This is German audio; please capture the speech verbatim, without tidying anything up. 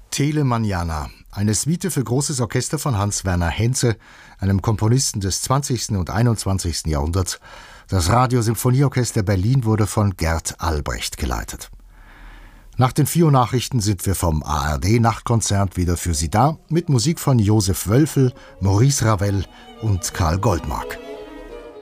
Telemanjana, eine Suite für großes Orchester von Hans-Werner Henze, einem Komponisten des zwanzigsten und einundzwanzigsten Jahrhunderts. Das Radiosymphonieorchester Berlin wurde von Gert Albrecht geleitet. Nach den vier Uhr Nachrichten sind wir vom A R D-Nachtkonzert wieder für Sie da, mit Musik von Josef Wölfel, Maurice Ravel und Karl Goldmark.